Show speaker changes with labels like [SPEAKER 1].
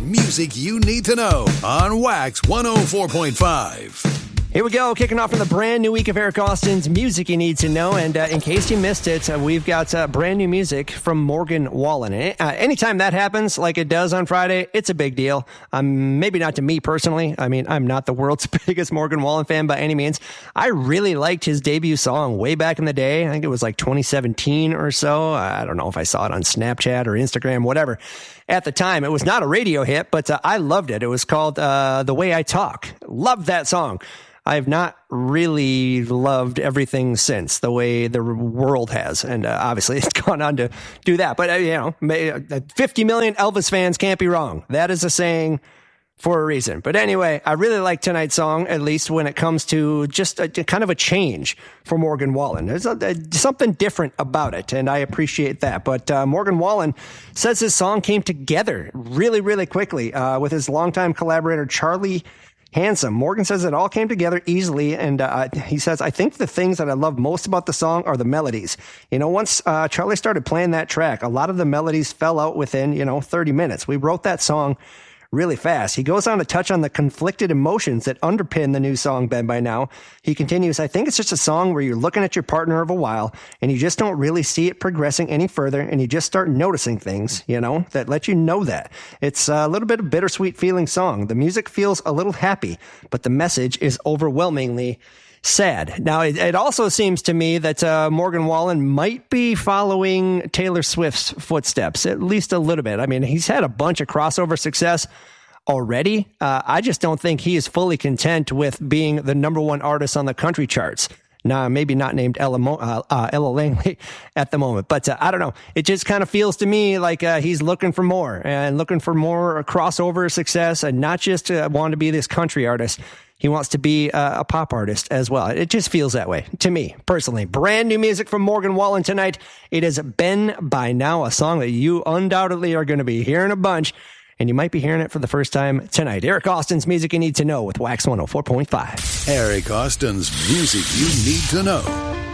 [SPEAKER 1] music you need to know on Wax 104.5.
[SPEAKER 2] Here we go, kicking off in the brand new week of Eric Austin's Music You Need to Know. And in case you missed it, we've got brand new music from Morgan Wallen. Anytime that happens, like it does on Friday, it's a big deal. Maybe not to me personally. I mean, I'm not the world's biggest Morgan Wallen fan by any means. I really liked his debut song way back in the day. I think it was like 2017 or so. I don't know if I saw it on Snapchat or Instagram, whatever. At the time, it was not a radio hit, but I loved it. It was called The Way I Talk. Loved that song. I have not really loved everything since the way the world has. And obviously it's gone on to do that. But, 50 million Elvis fans can't be wrong. That is a saying for a reason. But anyway, I really like tonight's song, at least when it comes to just a kind of a change for Morgan Wallen. There's something different about it, and I appreciate that. But Morgan Wallen says his song came together really, really quickly with his longtime collaborator, Charlie Handsome. Morgan says it all came together easily, and he says, I think the things that I love most about the song are the melodies. Once Charlie started playing that track, a lot of the melodies fell out within, 30 minutes. We wrote that song really fast. He goes on to touch on the conflicted emotions that underpin the new song, Bend By Now. He continues, I think it's just a song where you're looking at your partner of a while and you just don't really see it progressing any further, and you just start noticing things, that let you know that. It's a little bit of bittersweet feeling song. The music feels a little happy, but the message is overwhelmingly sad. Now, it also seems to me that Morgan Wallen might be following Taylor Swift's footsteps, at least a little bit. I mean, he's had a bunch of crossover success already. I just don't think he is fully content with being the number one artist on the country charts. Now, maybe not named Ella Langley at the moment, but I don't know. It just kind of feels to me like he's looking for more crossover success, and not just want to be this country artist. He wants to be a pop artist as well. It just feels that way to me, personally. Brand new music from Morgan Wallen tonight. It is Bend By Now, a song that you undoubtedly are going to be hearing a bunch, and you might be hearing it for the first time tonight. Eric Austin's Music You Need to Know with Wax 104.5.
[SPEAKER 1] Eric Austin's Music You Need to Know.